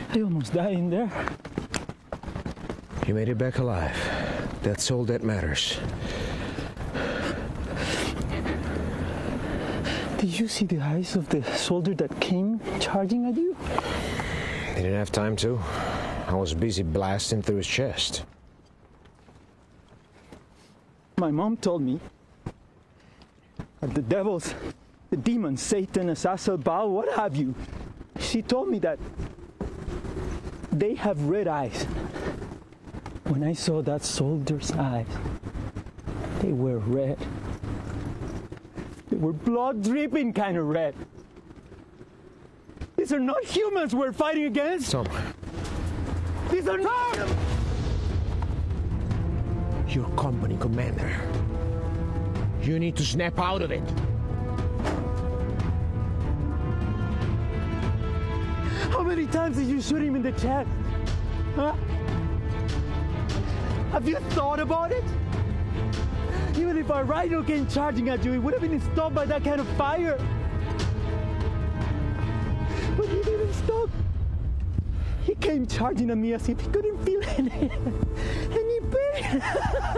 I almost died in there. You made it back alive. That's all that matters. Did you see the eyes of the soldier that came charging at you? Didn't have time to. I was busy blasting through his chest. My mom told me that the devils, the demons, Satan, Azazel, Baal, what have you, she told me that they have red eyes. When I saw that soldier's eyes, they were red. They were blood dripping kind of red. These are not humans we're fighting against. Tom. These are not... Your company commander. You need to snap out of it. How many times did you shoot him in the chest? Huh? Have you thought about it? Even if our rhino came charging at you, it would have been stopped by that kind of fire. But he didn't stop. He came charging at me as if he couldn't feel any pain.